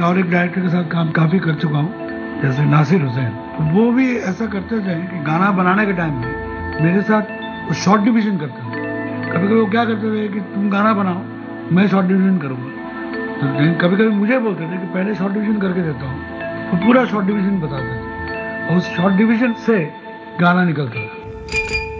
और एक डायरेक्टर के साथ काम काफ़ी कर चुका हूँ, जैसे नासिर हुसैन। तो वो भी ऐसा करते थे कि गाना बनाने के टाइम में मेरे साथ शॉर्ट डिवीजन करते थे। कभी कभी वो क्या करते थे कि तुम गाना बनाओ, मैं शॉर्ट डिवीजन करूँगा। तो कभी कभी मुझे बोलते थे कि पहले शॉर्ट डिवीजन करके देता हूँ, तो पूरा शॉर्ट डिवीजन बताते थे और उस शॉर्ट डिवीजन से गाना निकलता था।